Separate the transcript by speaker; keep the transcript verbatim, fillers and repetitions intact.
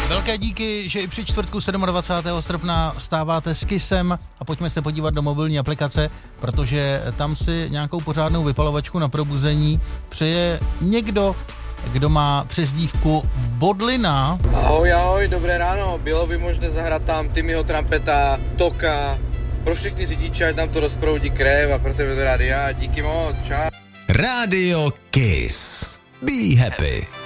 Speaker 1: Velké díky, že i při čtvrtku dvacátého sedmého srpna stáváte s Kissem a pojďme se podívat do mobilní aplikace, protože tam si nějakou pořádnou vypalovačku na probuzení přeje někdo, kdo má přezdívku Bodlina.
Speaker 2: Ahoj, ahoj, dobré ráno. Bylo by možné zahrát tam Timmyho Trumpeta, Toka, pro všechny řidiče, ať nám to rozproudí krev a pro tebe to rádi já. Díky moc, čau.
Speaker 3: Radio Kiss. Be happy.